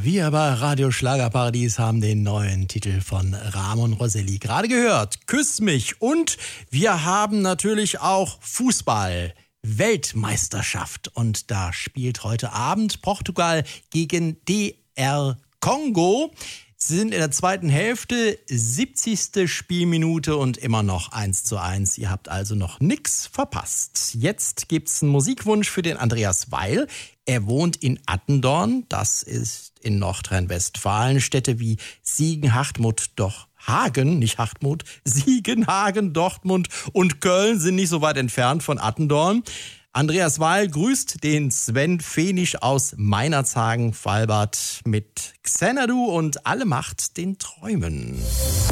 wir bei Radio Schlagerparadies haben den neuen Titel von Ramon Roselli gerade gehört. Küss mich. Und wir haben natürlich auch Fußball. Weltmeisterschaft. Und da spielt heute Abend Portugal gegen DR Kongo. Sie sind in der zweiten Hälfte, 70. Spielminute und immer noch 1:1. Ihr habt also noch nichts verpasst. Jetzt gibt's einen Musikwunsch für den Andreas Weil. Er wohnt in Attendorn, das ist in Nordrhein-Westfalen. Städte wie Siegen, Hartmut, Siegen, Hagen, Dortmund und Köln sind nicht so weit entfernt von Attendorn. Andreas Weil grüßt den Sven Fenisch aus Meinerzhagen, Valbad mit Xanadu und alle Macht den Träumen.